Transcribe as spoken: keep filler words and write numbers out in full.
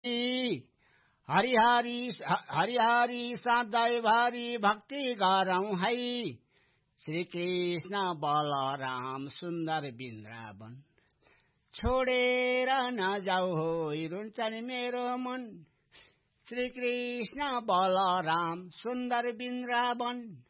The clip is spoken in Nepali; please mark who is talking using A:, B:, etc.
A: हरिहरि हरिहरि सधैँभरि भक्ति गरौँ है श्री कृष्ण बलराम सुन्दर वृन्दावन छोडेर नजाऊ हो रुन्छन् मेरो मन श्री कृष्ण बलराम सुन्दर वृन्दावन